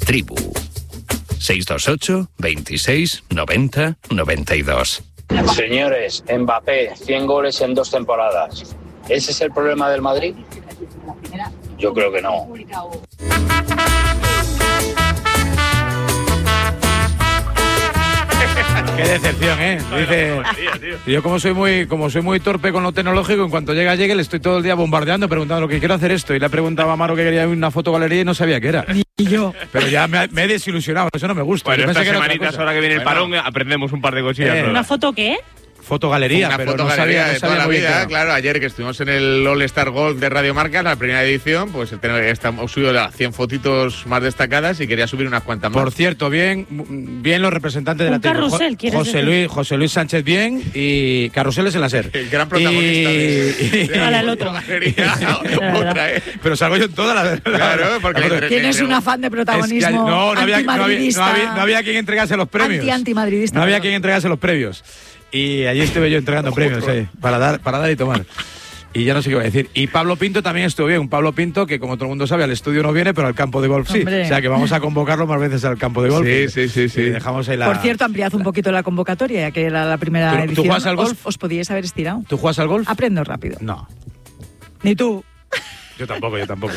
tribu. 628 26 90 92. Señores, Mbappé, 100 goles en 2 temporadas. ¿Ese es el problema del Madrid? Yo creo que no. Qué decepción, ¿eh? Dice, yo como soy muy torpe con lo tecnológico, en cuanto llegue, le estoy todo el día bombardeando, preguntando lo que quiero hacer esto. Y le preguntaba a Amaro que quería una fotogalería y no sabía qué era. Y yo. Pero ya me he desilusionado, eso no me gusta. Bueno, Yo estas pensé que era otra semanitas, cosa. ahora que viene el parón, aprendemos un par de cosillas. ¿Una foto qué? Fotogalería, una pero fotogalería no de sabía toda la muy bien vida, qué era. claro. Ayer que estuvimos en el All Star Golf de Radio Marca, la primera edición, pues hemos subido las 100 fotitos más destacadas y quería subir unas cuantas más. Por cierto, bien los representantes de la tribu. carrusel, ¿quieres decir? José Luis Sánchez bien y Carrusel es el láser. El gran protagonista de Ahora el otro. Otra, ¿eh? Pero salgo yo en toda la... Claro, porque Tienes un afán de protagonismo no antimadridista. había quien entregase los premios. Antimadridista. No había quien entregase los premios. Y allí estuve yo entregando premios, para dar y tomar. Y ya no sé qué voy a decir. Y Pablo Pinto también estuvo bien. Un Pablo Pinto que, como todo el mundo sabe, al estudio no viene, pero al campo de golf sí. Hombre. O sea que vamos a convocarlo más veces al campo de golf. Sí. Y dejamos ahí la... Por cierto, ampliad un poquito la convocatoria, ya que era la primera ¿Tú edición. juegas al golf? Os podíais haber estirado. ¿Tú juegas al golf? Aprendo rápido. No. Ni tú. Yo tampoco.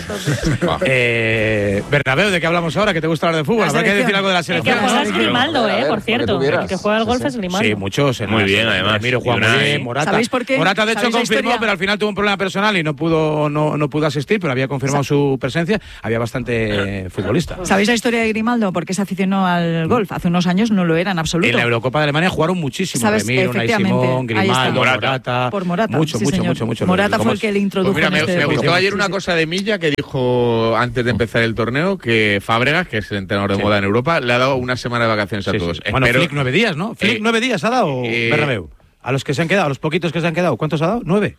Bernabéu, ¿de qué hablamos ahora? ¿Que te gusta hablar de fútbol? La Habrá que decir selección. algo de la El que selección. juega es Grimaldo, por cierto. El que juega al golf es Grimaldo. Sí, muchos. Muy bien, además. Miro juega muy bien. Morata. ¿Sabéis por qué? Morata, de hecho, ¿Sabéis la confirmó, historia? pero al final tuvo un problema personal y no pudo asistir, pero había confirmado su presencia. Había bastante futbolista. ¿Sabéis la historia de Grimaldo? ¿Por qué se aficionó al golf? Hace unos años no lo era en absoluto. En la Eurocopa de Alemania jugaron muchísimo. ¿Sabes? Remiro, Unai Efectivamente. Simón, Ahí está. Grimaldo, Morata. Por Morata. Mucho. Morata fue el que le introdujo Pues mira, en este me deporte. gustó ayer Sí, una sí. cosa de Milla que dijo antes de empezar el torneo, que Fábregas, que es el entrenador de moda en Europa, le ha dado una semana de vacaciones a todos. Bueno, Espero- Flick 9 días, ¿no? Flick 9 días ha dado Bernabéu. A los que se han quedado, a los poquitos que se han quedado. ¿Cuántos ha dado? 9.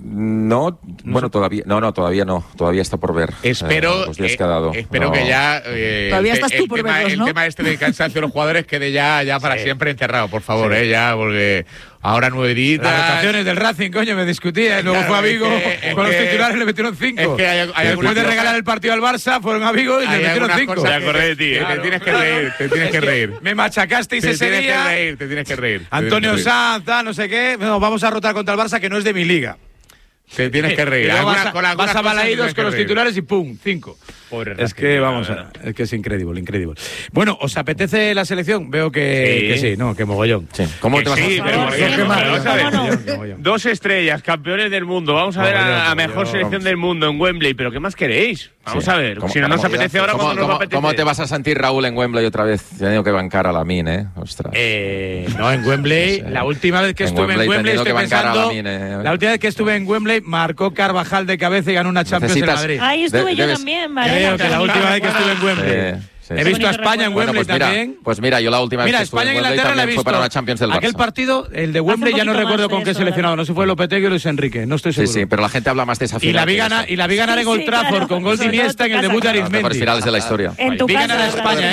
No, bueno, todavía no, todavía está por ver. Espero, los días que ha dado. espero No. que ya Todavía estás tú por verlos, ¿no? el tema este del cansancio de los jugadores quede ya para siempre enterrado, por favor, ya, porque ahora 9 días. Las rotaciones del Racing, coño, me discutía. Y luego Claro, fue a Vigo, es con los que- titulares le metieron 5. es que hay Después algunas de cosas- regalar el partido al Barça, fueron a Vigo y le Hay metieron algunas 5. cosas Me acordé de ti, que ¿eh? Te tienes que reír, te tienes que reír. Me machacasteis Te ese tienes que día. reír, te tienes que reír. Antonio Sanz, no sé qué. No, vamos a rotar contra el Barça, que no es de mi liga. Te tienes que reír. Y luego Algunas- con algunas vas a cosas Balaídos tienes que con los reír. titulares y ¡pum! 5. Es que vamos es que es increíble. Bueno, ¿os apetece la selección? Veo que sí, no, que mogollón. Sí. ¿Cómo te vas a Sí, pero vamos a ver. Mogollón. 2 estrellas, campeones del mundo. Vamos a ver a la mejor selección del mundo en Wembley. ¿Pero qué más queréis? Vamos a ver. Si no nos apetece ahora, ¿cuándo nos va a apetecer? ¿Cómo te vas a sentir, Raúl, en Wembley otra vez? Te he tenido que bancar a Lamine, ¿eh? Ostras. No, en Wembley, No sé. la última vez que En estuve en Wembley Wembley, teniendo estoy que bancar a pensando, Lamine, la última vez que estuve en Wembley, marcó Carvajal de cabeza y ganó una Champions en Necesitas- Madrid. Ahí estuve yo Debes- también, Creo que la última vez que estuve en Wembley. Sí, He sí. visto a España en Bueno, Wembley pues mira, también. Pues mira, yo la última Mira, vez que estuve España en e Wembley Inglaterra la he también visto. fue para una Champions del Barça. Aquel partido, el de Wembley, ya no poquito recuerdo más con de qué eso, seleccionado. ¿verdad? No sé si fue Lopetegui o Luis Enrique, no estoy Sí, seguro. sí, pero la gente habla más de esa Y final. la vi ganar en Old Trafford con gol de Iniesta en el debut de Las mejores Arizmendi. finales de la historia. En tu Vi casa. ganar a España,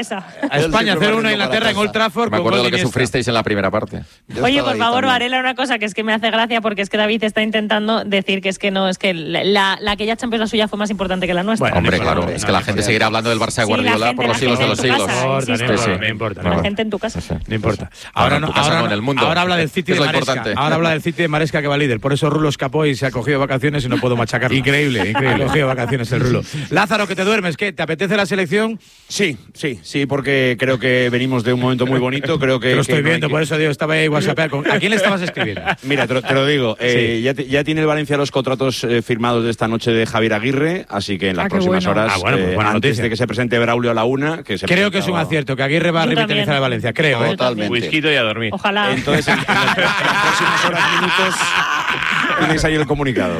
a España 0-1 a Inglaterra en Old Trafford Me con acuerdo gol de de lo que Iniesta. sufristeis en la primera parte. Oye, por favor, Varela, una cosa que es que me hace gracia porque es que David está intentando decir que es que no, es que la aquella Champions la suya fue más importante que la nuestra. Bueno, Hombre, no claro, importa, es que la gente seguirá hablando del Barça de Sí, la Guardiola gente- por los la siglos de los gente en tu siglos. casa, Sí, insisto. no importa. La gente en tu casa. No importa. Ahora en tu casa no, en el mundo. Ahora habla del City Es de lo Maresca. importante. Ahora habla del City de Maresca que va líder. Por eso Rulo escapó y se ha cogido vacaciones y no puedo machacarlo. Increíble. Ha cogido vacaciones el Rulo. Lázaro, que te duermes, ¿qué? ¿Te apetece la selección? Sí, porque creo que venimos de un momento muy bonito. Creo que Te lo estoy que no hay viendo, que- por eso digo, estaba ahí WhatsApp. ¿A quién le estabas escribiendo? Mira, te lo digo. Sí. Ya tiene el Valencia los contratos firmados de esta noche de Javier Aguirre, así que en las qué próximas bueno. horas, Bueno, pues buena antes noticia. de que se presente Braulio a la 1, que se Creo que es un presentaba- acierto, que Aguirre va a Yo revitalizar también. a Valencia, creo. Totalmente. Whisky y a dormir. Ojalá. Entonces, en las próximas horas, minutos, tienes ahí el comunicado.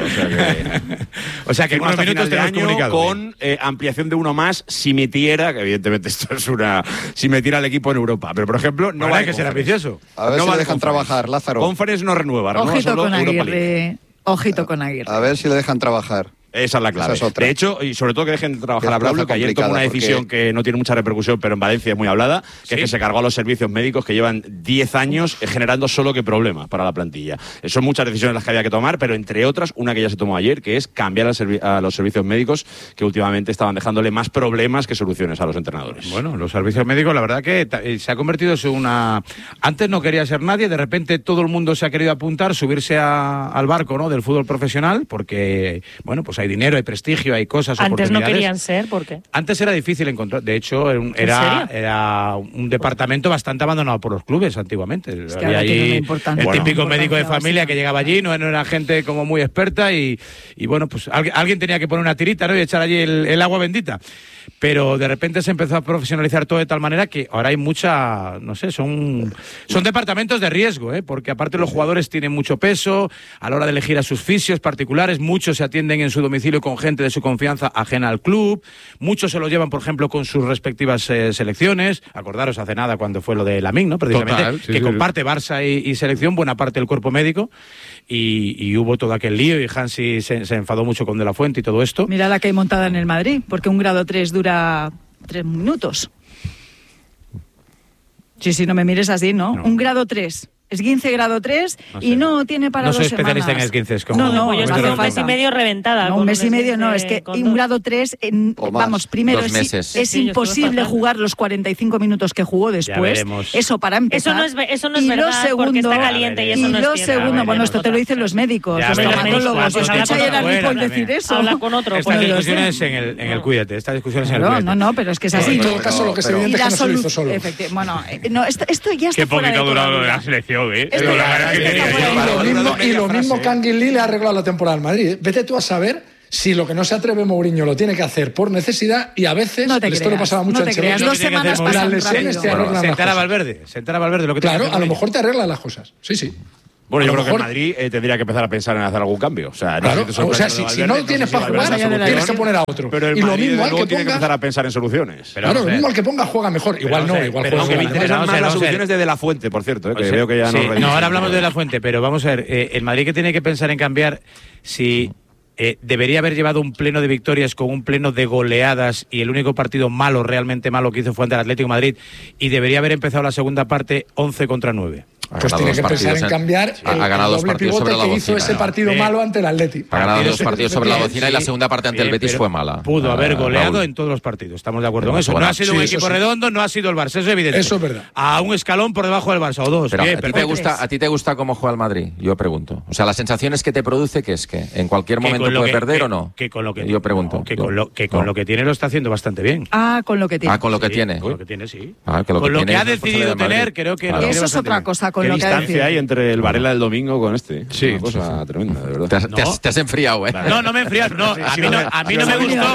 O sea que en Firma unos hasta minutos final de tenemos año comunicado. con ampliación de uno más si metiera, que evidentemente esto es si metiera al equipo en Europa. Pero, por ejemplo, no Habrá va de que ser Conference. ambicioso. A ver No si va le de dejan Conference. trabajar, Lázaro. Conference no renueva, renueva Ojito solo con Europa League. Aguirre. Ojito con Aguirre. A ver si le dejan trabajar. Esa es la clave. Esa es otra. De hecho, y sobre todo que dejen trabajar a Braulio, que ayer tomó una decisión que no tiene mucha repercusión, pero en Valencia es muy hablada, que es que se cargó a los servicios médicos que llevan 10 años generando solo que problemas para la plantilla. Son muchas decisiones las que había que tomar, pero entre otras, una que ya se tomó ayer, que es cambiar a los servicios médicos, que últimamente estaban dejándole más problemas que soluciones a los entrenadores. Bueno, los servicios médicos, la verdad que se ha convertido en una... Antes no quería ser nadie, de repente todo el mundo se ha querido apuntar, subirse al barco, ¿no?, del fútbol profesional, porque, bueno, pues hay dinero, hay prestigio, hay cosas, Antes oportunidades. no querían ser, ¿por qué? Antes era difícil encontrar, de hecho era un departamento bastante abandonado por los clubes antiguamente. Es que había allí el típico médico de familia que llegaba allí, no era gente como muy experta y bueno, pues alguien tenía que poner una tirita, ¿no?, y echar allí el agua bendita. Pero de repente se empezó a profesionalizar todo de tal manera que ahora hay mucha, no sé, son departamentos de riesgo, porque aparte los jugadores tienen mucho peso a la hora de elegir a sus fisios particulares, muchos se atienden en su domicilio con gente de su confianza ajena al club, muchos se lo llevan, por ejemplo, con sus respectivas selecciones. Acordaros hace nada cuando fue lo de Lamine, ¿no?, precisamente, Total, sí, que comparte Barça y selección buena parte del cuerpo médico, y hubo todo aquel lío y Hansi se enfadó mucho con De La Fuente y todo esto. Mira la que hay montada en el Madrid, porque un grado 3 dura 3 minutos. Sí, no me mires así, ¿no? Un grado 3. Esguince grado 3 y no tiene para 2 semanas. No soy especialista en esguinces. No, yo estoy un mes y medio reventada. No, un mes y medio no, es que un grado 3, vamos, primero es imposible jugar los 45 minutos que jugó después. Eso para empezar. Eso no es verdad, porque está caliente y eso no es cierto. Y lo segundo, bueno, esto te lo dicen los médicos, los traumatólogos. Escucha ayer a Ripoll decir eso. Habla con otro. Estas discusiones en el Cuídate, estas discusiones en el Cuídate. No, pero es que es así. En todo caso, lo que es evidente es que no se lo hizo solo. Bueno, esto ya está fuera de Qué poquito ha durado toda la selección, Y lo mismo que Anguin Lee le ha arreglado la temporada al Madrid. Vete tú a saber si lo que no se atreve Mourinho lo tiene que hacer por necesidad, y a veces esto le pasaba mucho a Ancelotti. 2 semanas pasan rápido. Sentar a Valverde, lo que claro, a lo mejor te arregla las cosas. Sí. Bueno, yo creo que el Madrid tendría que empezar a pensar en hacer algún cambio. O sea, si no tienes para jugar, tienes que poner a otro. Pero el Madrid tiene que empezar a pensar en soluciones. Claro, lo mismo al que ponga juega mejor. Igual juega me interesan más las soluciones de La Fuente, por cierto, que veo que ya no. Ahora hablamos de La Fuente, pero vamos a ver, el Madrid que tiene que pensar en cambiar si... debería haber llevado un pleno de victorias con un pleno de goleadas, y el único partido malo, realmente malo, que hizo fue ante el Atlético de Madrid, y debería haber empezado la segunda parte 11 contra 9. Pues tiene que pensar en cambiar el doble pivote que hizo ese partido malo ante el Atleti. Ha ganado 2 partidos sobre la bocina y la segunda parte ante el Betis fue mala. Pudo haber goleado en todos los partidos, estamos de acuerdo con eso. No ha sido un equipo redondo, no ha sido el Barça, eso es evidente. Eso es verdad. A un escalón por debajo del Barça, o 2. Pero ¿a ti te gusta cómo juega el Madrid? Yo pregunto. O sea, las sensaciones que te produce, que es que en cualquier momento puede perder o no. Yo pregunto. Con lo que tiene lo está haciendo bastante bien. Con lo que tiene. Con lo que tiene. Con lo que tiene, sí. Con lo que ha decidido tener, creo que... Eso es otra cosa, con lo que ha decidido. Hay entre el Varela del domingo con este. Sí, una cosa tremenda, de verdad. Te has enfriado, ¿eh? No me he enfriado. No, a mí no me gustó.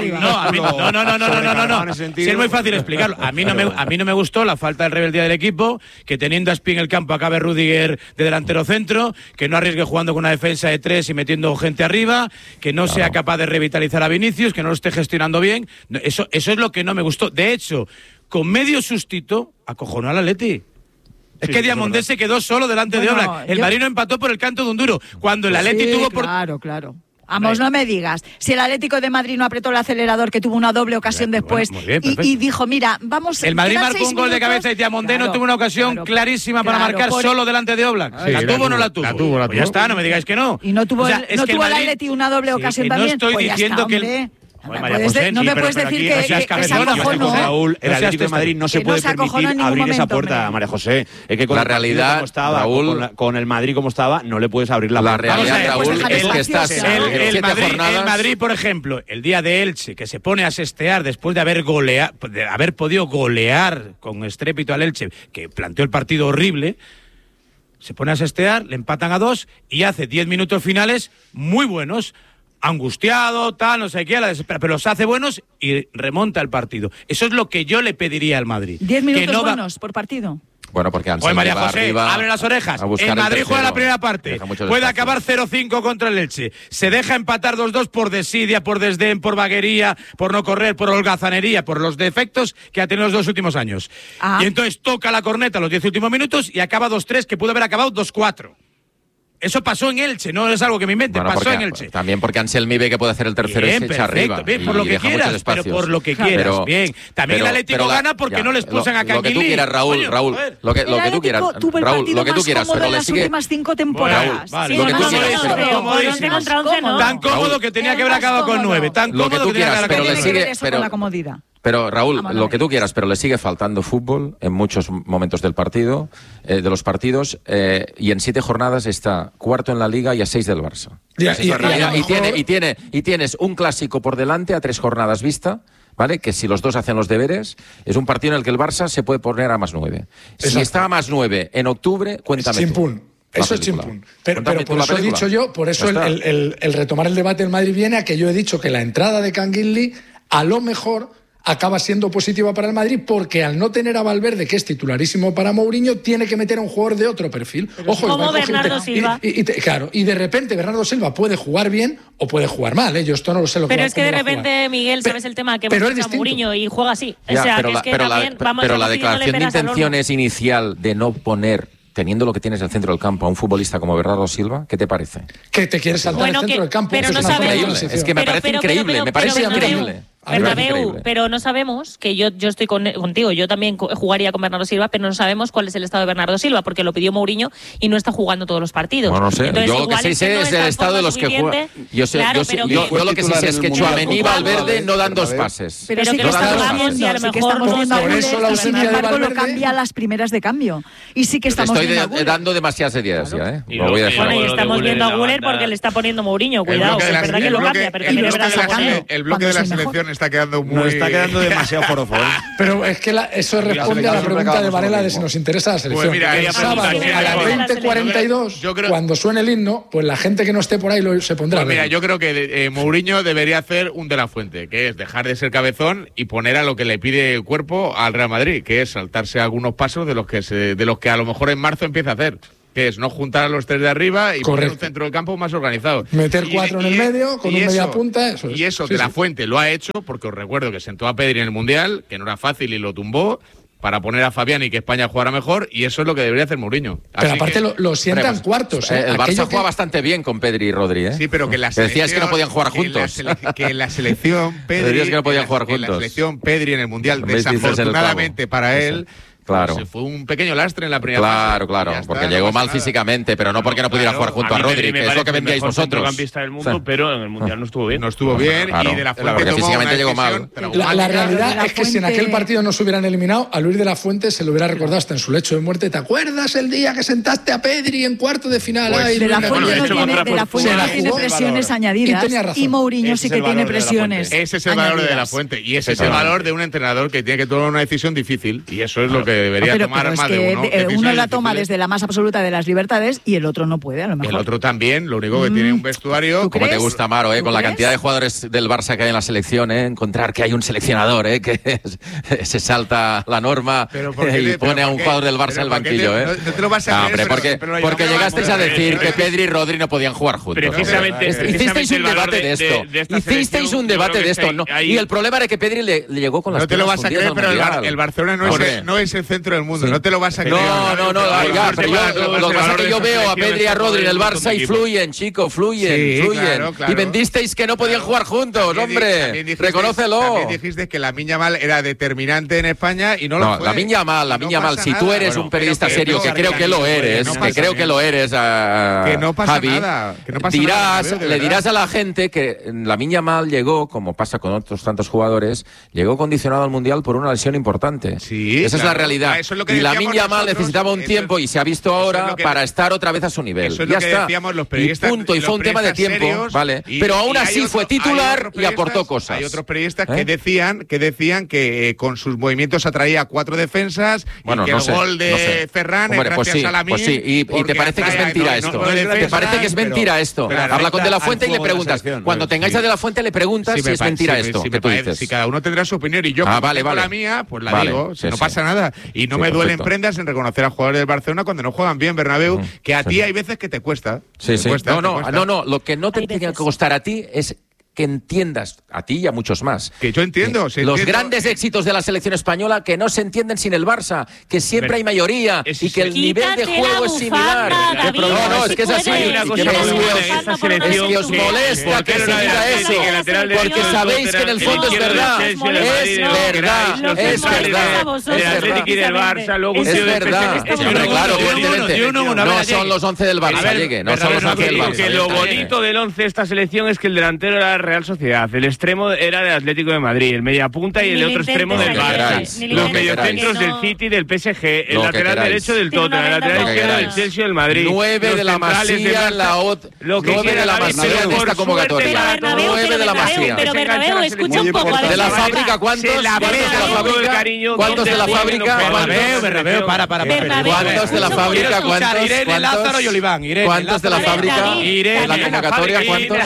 No. Sí, es muy fácil explicarlo. A mí no me gustó la falta de rebeldía del equipo, que teniendo a Aspi en el campo acabe Rüdiger de delantero centro, que no arriesgue jugando con una defensa de 3 y metiendo gente arriba, que no sea capaz de revitalizar a Vinicius, que no lo esté gestionando bien. Eso es lo que no me gustó. De hecho, con medio sustito, acojonó al Atleti. Es que Diamondé se quedó solo delante de Oblak. El Marino empató por el canto de un duro. Cuando el Atleti tuvo por... Claro. Vamos, no me digas. Si el Atlético de Madrid no apretó el acelerador, que tuvo una doble ocasión después, y dijo, mira, vamos... El Madrid marcó un gol de cabeza y Diamondé no tuvo una ocasión clarísima para marcar solo delante de Oblak. ¿La tuvo o no la tuvo? La tuvo. Pues ya está, no me digáis que no. Y no tuvo el Atleti una doble ocasión también. No estoy diciendo que... No me puedes decir que se acojonó. Raúl, el Atlético de Madrid no se puede permitir abrir esa puerta, María José. Es que con la realidad, como estaba, Raúl, con el Madrid como estaba, no le puedes abrir la puerta. La realidad, Raúl, es que estás el Madrid, por ejemplo, el día de Elche, que se pone a sestear después de haber podido golear con estrépito al Elche, que planteó el partido horrible, se pone a sestear, le empatan a 2 y hace 10 minutos finales muy buenos. Angustiado, tal, no sé qué, la desespera, pero los hace buenos y remonta el partido. Eso es lo que yo le pediría al Madrid. 10 minutos buenos por partido. Bueno, porque Oye, María José, abre las orejas. El Madrid juega la primera parte. Puede acabar 0-5 contra el Elche. Se deja empatar 2-2 por desidia, por desdén, por vaguería, por no correr, por holgazanería, por los defectos que ha tenido los 2 últimos años. Y entonces toca la corneta los 10 últimos minutos y acaba 2-3, que pudo haber acabado 2-4. Eso pasó en Elche, no es algo que me invente, pasó en Elche. También porque Anselmi ve que puede hacer el tercero y se echa arriba. Bien, por lo que quieras, pero por lo que quieras, bien. También el Atlético gana porque no le expulsan a Canguilí. Lo que tú quieras, Raúl, lo que tú quieras. Raúl, lo que tú quieras, pero le sigue... las últimas 5 temporadas. Lo que tú quieras. Tan cómodo que tenía que haber acabado con 9. Tan cómodo que tenía que haber acabado con 9. Pero la comodidad. Pero Raúl, lo que tú quieras, pero le sigue faltando fútbol en muchos momentos del partido, de los partidos, y en 7 jornadas está cuarto en la Liga y a 6 del Barça. Y tienes un clásico por delante a 3 jornadas vista, ¿vale? Que si los dos hacen los deberes, es un partido en el que el Barça se puede poner a +9. Si está a +9 en octubre, cuéntame tú. Eso es chimpún. Pero por eso he dicho yo, por eso el retomar el debate del Madrid viene a que yo he dicho que la entrada de Canguilí a lo mejor acaba siendo positiva para el Madrid porque al no tener a Valverde, que es titularísimo para Mourinho, tiene que meter a un jugador de otro perfil. Ojo, como Bernardo Silva. Y de repente Bernardo Silva puede jugar bien o puede jugar mal. Yo esto no lo sé lo que Pero es que de repente, Miguel, ¿sabes el tema? Que hemos a Mourinho y juega así. Pero la declaración de intenciones inicial de no poner, teniendo lo que tienes en el centro del campo, a un futbolista como Bernardo Silva, ¿qué te parece? Que te quieres saltar el centro del campo. Pero no sabemos. Es que me parece increíble, me parece increíble. Bernabéu, pero no sabemos, que yo estoy contigo, yo también jugaría con Bernardo Silva, pero no sabemos cuál es el estado de Bernardo Silva, porque lo pidió Mourinho y no está jugando todos los partidos. No sé. Entonces, yo lo que sí sé es el estado de los que juegan. Yo lo que sí sé es que Tchouaméni y Valverde no dan 2 pases. Pero sí que estamos viendo a Guller, y sin embargo lo cambia a las primeras de cambio. Y sí que estamos viendo a Guller. Estoy dando demasiadas ideas ya, y estamos viendo a Guller porque le está poniendo Mourinho, cuidado, es verdad que lo cambia, pero también es verdad que el bloque de la selección está quedando muy... Nos está quedando demasiado forofo. Pero es que eso responde a la pregunta de Varela de si nos interesa la selección. Pues mira, el sábado a las 20:42, cuando suene el himno, pues la gente que no esté por ahí se pondrá. Pues mira, yo creo que Mourinho debería hacer un de la Fuente, que es dejar de ser cabezón y poner a lo que le pide el cuerpo al Real Madrid, que es saltarse algunos pasos de los que a lo mejor en marzo empieza a hacer. Que es no juntar a los 3 de arriba y poner un centro del campo más organizado. Meter 4 en el medio, con un media punta. Y eso de la Fuente lo ha hecho, porque os recuerdo que sentó a Pedri en el Mundial, que no era fácil y lo tumbó, para poner a Fabián y que España jugara mejor, y eso es lo que debería hacer Mourinho. Pero aparte lo sientan cuartos. El Barça juega bastante bien con Pedri y Rodri, ¿eh? Sí, pero que la selección... Decías que no podían jugar juntos. Que la selección Pedri... Decías que no podían jugar juntos. La selección Pedri en el Mundial, desafortunadamente para él... Claro. Pues fue un pequeño lastre en la primera fase. Claro, porque llegó mal físicamente, pero no porque no pudiera jugar junto a Rodri, que es lo que vendíais vosotros. Centrocampista del mundo, pero en el Mundial no estuvo bien. No estuvo bien y de la Fuente porque físicamente llegó mal. La realidad es que si en aquel partido no se hubieran eliminado, a Luis de la Fuente se lo hubiera recordado hasta en su lecho de muerte. ¿Te acuerdas el día que sentaste a Pedri en cuarto de final? Pues de la Fuente no tiene presiones añadidas y Mourinho sí que tiene presiones. Ese es el valor de la Fuente y ese es el valor de un entrenador que tiene que tomar una decisión difícil y eso es lo que debería tomar. Es que uno la toma desde la más absoluta de las libertades y el otro no puede, a lo mejor. El otro también, lo único que tiene un vestuario... Como te gusta, Amaro, con la cantidad de jugadores del Barça que hay en la selección, encontrar que hay un seleccionador que se salta la norma y pone a un jugador del Barça en el banquillo. No te lo vas a creer, porque llegasteis a decir que Pedri y Rodri no podían jugar juntos. Hicisteis un debate de esto. Hicisteis un debate de esto. Y el problema era que Pedri le llegó con las No te lo vas a creer, pero el Barcelona no es el centro del mundo. No te lo vas a creer. No, pero lo que pasa es que yo veo a Pedri y a Rodri en el Barça y fluyen, chicos, fluyen. Claro. Y vendisteis que no podían jugar juntos, hombre. Reconócelo. También dijiste que Lamine Yamal era determinante en España y no lo fue. Lamine Yamal, si tú eres un periodista serio, que creo que lo eres, que no pasa nada. Le dirás a la gente que Lamine Yamal llegó, como pasa con otros tantos jugadores, llegó condicionado al Mundial por una lesión importante. Sí, esa es la realidad. Y Lamine Yamal necesitaba un tiempo y se ha visto ahora para estar otra vez a su nivel. Eso es lo que decíamos los periodistas. Y punto, y fue un tema de tiempo, ¿vale? Pero aún así fue titular y aportó cosas. Hay otros periodistas que decían que con sus movimientos atraía 4 defensas y que el gol de Ferran es gracias a Lamine. Pues sí, y te parece que es mentira esto. ¿Te parece que es mentira esto? Habla con De la Fuente y le preguntas. Cuando tengáis a De la Fuente le preguntas si es mentira esto que tú dices. Si cada uno tendrá su opinión y yo tengo la mía, pues la digo. No pasa nada. Y no me duelen prendas en reconocer a jugadores del Barcelona cuando no juegan bien, Bernabéu, que a ti hay veces que te cuesta. No, lo que no te tiene que costar a ti es que entiendas, a ti y a muchos más. Que yo entiendo. Los grandes éxitos de la selección española que no se entienden sin el Barça, que siempre hay mayoría y que el nivel de juego es similar. No, es que es así. Es que os molesta que se diga eso, porque sabéis que en el fondo es verdad. Es verdad. Es verdad. Claro, evidentemente. No son los 11 del Barça, llegue. No son los 11 del Barça. Que lo bonito del 11 de esta selección es que el delantero era la Real Sociedad, el extremo era el Atlético de Madrid, el mediapunta y el otro extremo del Barça, los mediocentros del City, del PSG, el lateral derecho del Tottenham, el lateral izquierdo del Chelsea del Madrid. 9 de la Masía en la otra. 9 de la Masía en esta convocatoria. 9 de la Masía. Pero Bernabéu, escucha un poco. ¿De la fábrica cuántos? ¿Cuántos de la fábrica? Bernabéu, para. ¿Cuántos de la fábrica? ¿Cuántos? Irene, Lázaro y Oliván. ¿Cuántos de la fábrica? Irene, la convocatoria, ¿cuántos?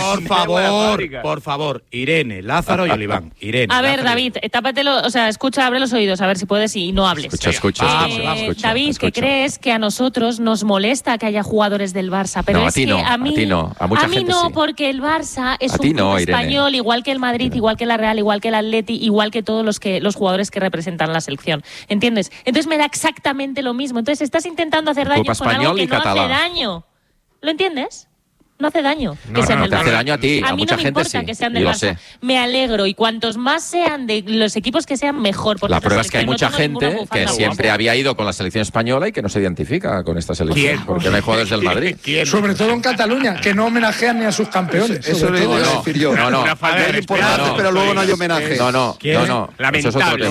Por favor, Irene, Lázaro y Oliván. Irene. A ver, David, tápatelo, o sea, escucha, abre los oídos, a ver si puedes y no hables. Escucha. David, ¿qué crees que a nosotros nos molesta que haya jugadores del Barça? Pero es que a mí no, a mí no, porque el Barça es un club español, igual que el Madrid, igual que la Real, igual que el Atleti, igual que todos los jugadores que representan la selección. ¿Entiendes? Entonces me da exactamente lo mismo. Entonces estás intentando hacer daño con algo que no hace daño. ¿Lo entiendes? No hace daño. No te hace daño a ti, a mucha gente importa sí. Que sean del Barça. Me alegro y cuantos más sean de los equipos que sean mejor. La prueba es que hay mucha gente que siempre había ido con la selección española y que no se identifica con esta selección. ¿Quién? Porque no hay jugadores del Madrid. Sobre todo en Cataluña, que no homenajean ni a sus campeones. Eso lo iba a decir yo. No. Es importante, pero luego no hay homenaje. No. Lamentable.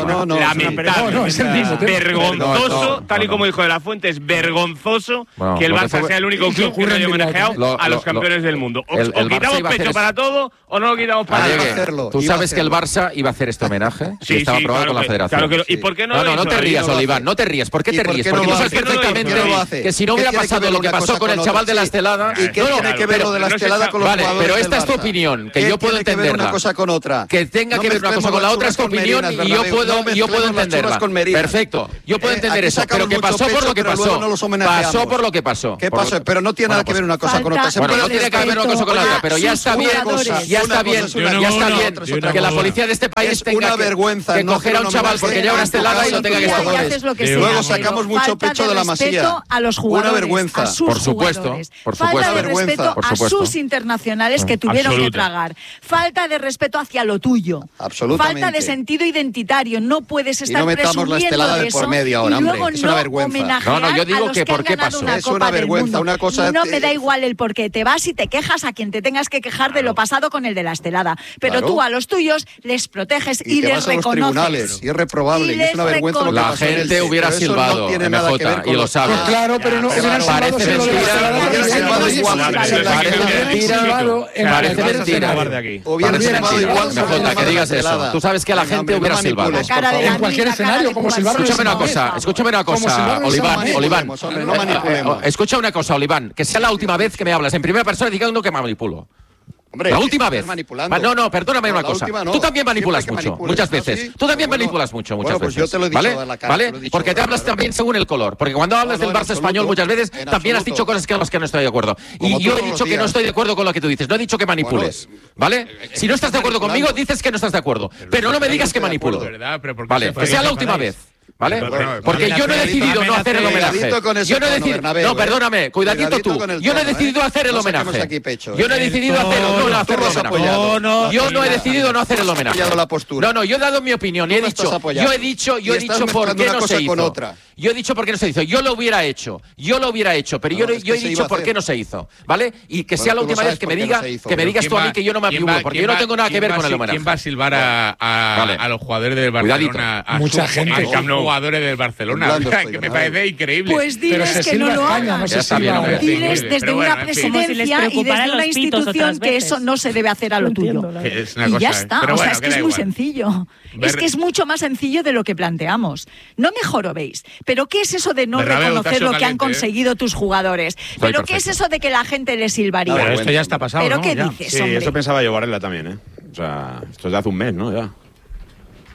No, es el mismo. Vergonzoso, tal y como dijo De La Fuente, es vergonzoso que el Barça sea el único club que no haya homenajeado a los campeones del mundo. O quitamos pecho para todo o no lo quitamos para nada. Tú sabes que el Barça iba a hacer este homenaje y estaba aprobado con la Federación. ¿Y por qué no? No te rías, Oliván, no te rías. ¿Por qué te ríes? Porque tú sabes perfectamente que si no hubiera pasado lo que pasó con el chaval de la estelada. ¿Y qué tiene que ver lo de la estelada con los jugadores? Pero esta es tu opinión, que yo puedo entenderla. Una cosa con otra. Que tenga que ver una cosa con la otra es tu opinión y yo puedo entenderla. Perfecto, yo puedo entender eso, pero que pasó por lo que pasó. Pasó por lo que pasó. ¿Qué pasó? Pero no tiene nada que ver una cosa con otra. Bueno, no tiene que ver una cosa con la otra, pero ya está bien que la policía de este país tenga que coger a un chaval porque lleva una estelada y lo tenga que estopar. Luego sacamos mucho pecho de la Masía. A los jugadores, una vergüenza. A sus por supuesto. Falta de respeto a sus internacionales que tuvieron que tragar. Falta de respeto hacia lo tuyo. Absolutamente. Falta de sentido identitario. No puedes estar presumiendo la estelada de por medio ahora, y luego es una vergüenza. No, yo digo que por qué pasó. Es una vergüenza, una cosa. No me da igual el por qué. Te vas y te quejas a quien te tengas que quejar de lo pasado con el de la estelada. Pero tú a los tuyos les proteges y les reconoces. Y es reprobable. Y es una vergüenza lo que la gente hubiera silbado, MJ, y lo sabe. Claro, pero no parece mentira. Hubiera silbado igual. MJ, que digas eso. Tú sabes que la gente hubiera silbado. En cualquier escenario, como silbar. Escúchame una cosa, Oliván. Escucha una cosa, Oliván. Que sea la última vez que me hablas en primera persona diciendo que me manipulo. Hombre, la última vez. No, perdóname una cosa. No. Tú también manipulas mucho, muchas veces. ¿Sí? Tú también manipulas muchas pues veces. Yo te lo he dicho ¿Vale? a la cara, ¿Vale? Porque te hablas también según el color. Porque cuando hablas del Barça español muchas veces también has dicho cosas con las que no estoy de acuerdo. Y yo he dicho que no estoy de acuerdo con lo que tú dices. No he dicho que manipules. ¿Vale? Si no estás de acuerdo conmigo, dices que no estás de acuerdo. Pero no me digas que manipulo. Vale, que sea la última vez. ¿Vale? Porque yo no he decidido no hacer el homenaje. Yo no he decidido. No, perdóname, cuidadito tú. Yo no he decidido hacer el homenaje. Yo no he decidido hacer el homenaje. Yo no he decidido no hacer el homenaje. No, yo he dado mi opinión y he dicho, yo he dicho por qué no se hizo. Yo he dicho por qué no se hizo. Yo lo hubiera hecho, pero yo he dicho por qué no se hizo, ¿vale? Y que sea la última vez que me digas tú a mí que yo no me atribuyo, porque yo no tengo nada que ver con el homenaje. ¿Quién va a silbar a los jugadores del Barcelona? Mucha gente. Jugadores del Barcelona, que me parece increíble. Pues diles que no lo hagan. Diles desde una presidencia y desde una institución que eso no se debe hacer a lo tuyo. Y ya está. O sea, es que es muy sencillo. Es que es mucho más sencillo de lo que planteamos. No me jorobéis. Pero ¿qué es eso de no reconocer lo que han conseguido tus jugadores? ¿Pero qué es eso de que la gente les silbaría? Pero esto ya está pasado, ¿Pero ¿no? qué dices, Sí, hombre? esto pensaba yo, Varela, también, ¿eh? O sea, esto es de hace un mes, ¿no? Ya.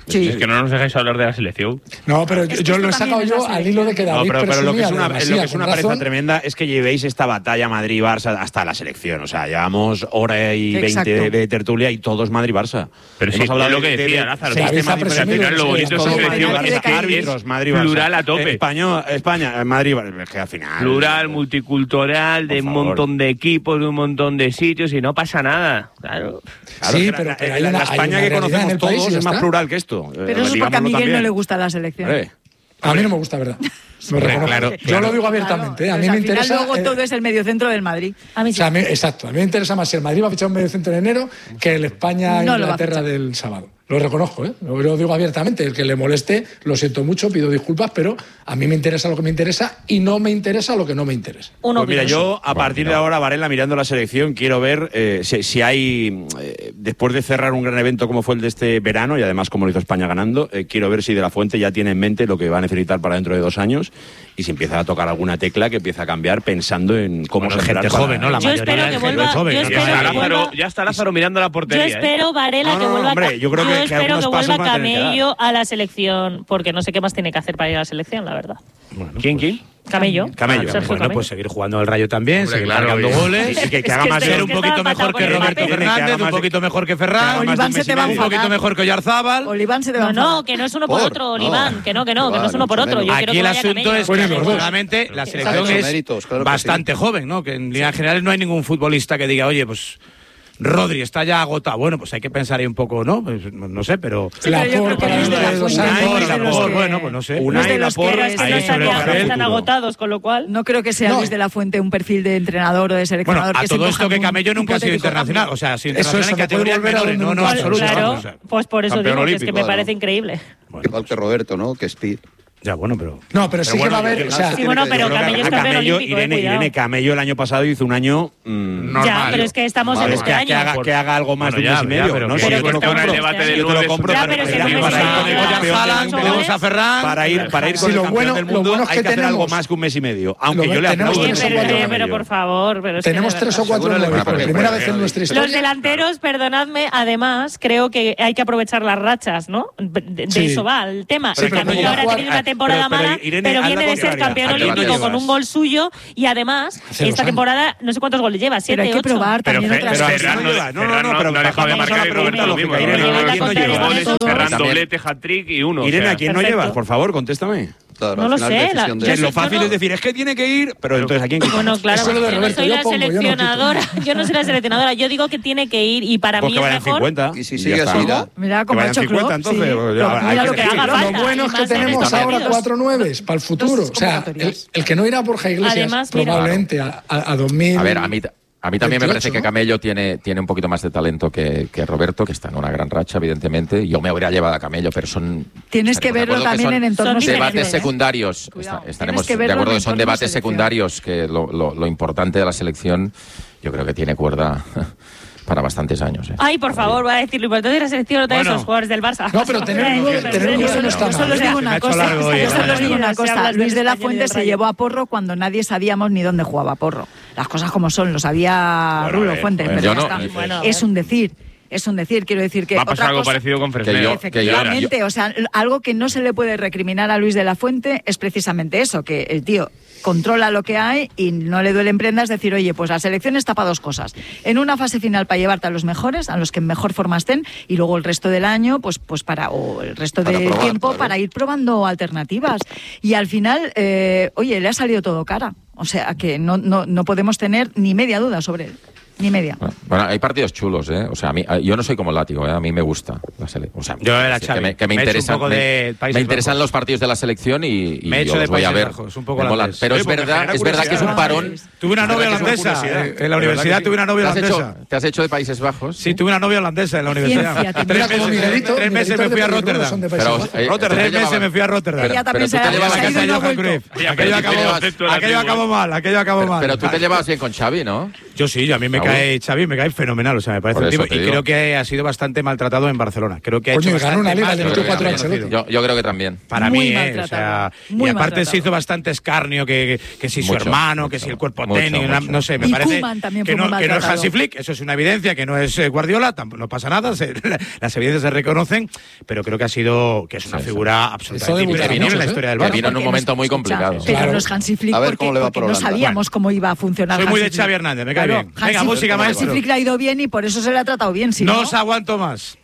Sí. Es que no nos dejáis hablar de la selección. No, pero yo lo he sacado yo al hilo de que David pero lo que es una razón pereza tremenda es que llevéis esta batalla Madrid-Barça hasta la selección. O sea, llevamos hora y 20 de tertulia y todos Madrid-Barça. Pero hemos hablado de lo que decía Lázaro. Al final lo bonito es árbitros, Madrid-Barça. Plural a tope. España, Madrid-Barça. Que al final. Plural, multicultural, de un montón de equipos, de un montón de sitios y no pasa nada. Claro. Sí, pero la España que conocemos todos es más plural que esto. Pero eso es porque a Miguel no le gusta la selección. A mí no me gusta, ¿verdad? Claro. Yo lo digo abiertamente. A mí me interesa. Luego todo es el mediocentro del Madrid. A mí sí. Exacto. A mí me interesa más si el Madrid va a fichar un mediocentro en enero que el España-Inglaterra del sábado. Lo reconozco, lo digo abiertamente. El que le moleste, lo siento mucho, pido disculpas, pero a mí me interesa lo que me interesa y no me interesa lo que no me interesa. Pues mira, yo a partir de ahora, Varela, mirando la selección, quiero ver si hay, después de cerrar un gran evento como fue el de este verano, y además como lo hizo España ganando, quiero ver si De la Fuente ya tiene en mente lo que va a necesitar para dentro de 2 años y si empieza a tocar alguna tecla que empieza a cambiar pensando en cómo se gente joven, ¿no? La mayoría de gente joven. Ya está Lázaro mirando la portería. Yo espero, Varela, que vuelva. Hombre, yo creo que espero que vuelva Camello a la selección, porque no sé qué más tiene que hacer para ir a la selección, la verdad. Bueno, ¿Quién? Camello. Bueno, pues seguir jugando el Rayo también, seguir marcando goles, y que haga más ser un poquito mejor que Roberto Fernández, un poquito mejor que Ferran, un poquito mejor que Oyarzábal. Oliván se te va a No, que no es uno por otro, Oliván, que no es uno por otro. Aquí el asunto es que seguramente la selección es bastante joven, ¿no? Que en líneas generales no hay ningún futbolista que diga, oye, pues Rodri está ya agotado. Bueno, pues hay que pensar ahí un poco, ¿no? Pues, no sé, pero... Bueno, pues no sé. Están agotados, con lo cual... No creo que sea Luis de la Fuente un perfil de entrenador o de seleccionador. Bueno, a todo esto que Camello nunca ha sido internacional. O sea, ha sido internacional en categorías menores. No, absoluto. Claro, pues por eso digo que es que me parece increíble. Igual que Roberto, ¿no? Que Speed. Ya, bueno, pero... No, pero sí que va a haber... pero Camello es campeón olímpico, Irene Camello el año pasado hizo un año normal. Ya, pero es que estamos en este año. Que haga algo más de un mes y medio. Pero yo te lo compro. Tenemos a Ferran. Para ir con el campeón del mundo hay que hacer algo más que un mes y medio. Aunque yo le aplaudo. Pero por favor... Tenemos 3 o 4 nuevos. Por primera vez en nuestra historia. Los delanteros, perdonadme, además, creo que hay que aprovechar las rachas, ¿no? De eso va el tema. Camello ahora ha tenido una temporada mala, pero viene de ser campeón olímpico con un gol suyo y además esta temporada no sé cuántos goles lleva, 7, 8. Pero hay que probar también otras cosas. No deja de marcar y Roberto lo mismo. Ferran doblete, hat-trick y 1. Irene, ¿a quién no llevas? Por favor, contéstame. No lo sé. Lo fácil es decir, es que tiene que ir, pero entonces ¿a quién? Bueno, claro, yo no soy la seleccionadora. Yo no soy la seleccionadora. Yo digo que tiene que ir y para mí es mejor. 50. Y si sigue así, mira cómo ha hecho Klopp. Entonces, mira lo que haga falta. Lo bueno es que tenemos ahora 4 9s para el futuro. O sea, el que no irá por Borja Iglesias probablemente a 2000. A ver, a mí también me parece que Camello tiene un poquito más de talento que Roberto, que está en una gran racha, evidentemente. Yo me habría llevado a Camello, pero son... Tienes que verlo también en entornos debates secundarios. Estaremos de acuerdo que son debates secundarios, que lo importante de la selección yo creo que tiene cuerda para bastantes años. Ay, por favor, voy a decir lo importante de la selección otra vez, los jugadores del Barça. No, pero tener no está mal. Yo solo digo una cosa. Luis de la Fuente se llevó a Porro cuando nadie sabíamos ni dónde jugaba Porro. Las cosas como son, lo sabía Rulo Fuentes, pero ya está. Es un decir. Quiero decir que... Va a pasar algo parecido con Fresnel. Efectivamente, o sea, algo que no se le puede recriminar a Luis de la Fuente es precisamente eso, que el tío controla lo que hay y no le duelen prendas decir, oye, pues la selección está para 2 cosas. En una fase final para llevarte a los mejores, a los que en mejor forma estén, y luego el resto del año, o el resto del tiempo, para ir probando alternativas. Y al final, oye, le ha salido todo cara. O sea, que no podemos tener ni media duda sobre él. Ni media. Bueno, hay partidos chulos, ¿eh? O sea, yo no soy como el látigo, ¿eh? A mí me gusta la selección. O sea, yo era Xavi. Que me interesan los partidos de la selección y yo los voy a ver. Un poco holandés. Pero es verdad que es un parón. Tuve una novia holandesa. En la universidad tuve una novia holandesa. ¿Te has hecho de Países Bajos? Sí, tuve una novia holandesa en la universidad. 3 meses me fui a Rotterdam. 3 meses me fui a Rotterdam. Pero tú te llevabas a Johan Cruyff. Aquello acabó mal. Pero tú te llevabas bien con Xavi, ¿no? Yo sí, a mí me cae Xavi, me cae fenomenal, o sea, me parece un tipo, y creo que ha sido bastante maltratado en Barcelona. Creo que ha hecho ganó una liga, le metió 4 años. Yo creo que también. Para mí, o sea, y aparte se hizo bastante escarnio que si su hermano, que si el cuerpo técnico, no sé, me parece que no es Hansi Flick, eso es una evidencia, que no es Guardiola, no pasa nada, las evidencias se reconocen, pero creo que es una figura absolutamente imprescindible en la historia del Barça. Vino en un momento muy complicado. Pero no es Hansi Flick porque no sabíamos cómo iba a funcionar. Soy muy de Xavi Hernández, me cae bien. Venga, música, maestro. Hansi Flick le ha ido bien y por eso se le ha tratado bien. No os aguanto más.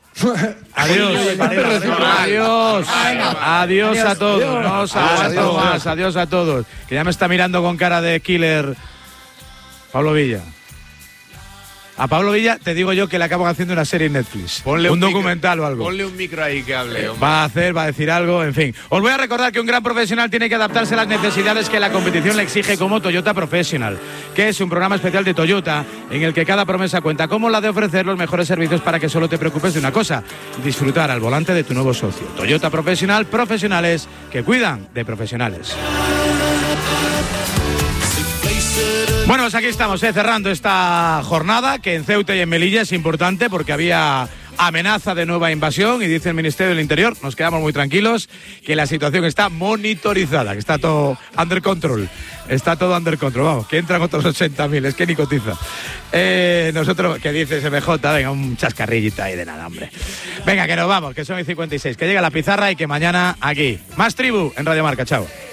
Adiós a todos. No os aguanto más. Adiós a todos. Que ya me está mirando con cara de killer Pablo Villa. A Pablo Villa te digo yo que le acaban haciendo una serie en Netflix. Un documental o algo. Ponle un micro ahí que hable. Va a decir algo, en fin. Os voy a recordar que un gran profesional tiene que adaptarse a las necesidades que la competición le exige, como Toyota Professional, que es un programa especial de Toyota en el que cada promesa cuenta, como la de ofrecer los mejores servicios para que solo te preocupes de una cosa: disfrutar al volante de tu nuevo socio. Toyota Professional, profesionales que cuidan de profesionales. Bueno, pues aquí estamos, cerrando esta jornada, que en Ceuta y en Melilla es importante porque había amenaza de nueva invasión y dice el Ministerio del Interior, nos quedamos muy tranquilos, que la situación está monitorizada, que está todo under control. Está todo under control, vamos, que entran otros 80.000, es que ni cotiza. Nosotros, ¿qué dices, MJ? Venga, un chascarrillita ahí de nada, hombre. Venga, que nos vamos, que son 56, que llega la pizarra y que mañana aquí. Más Tribu en Radio Marca, chao.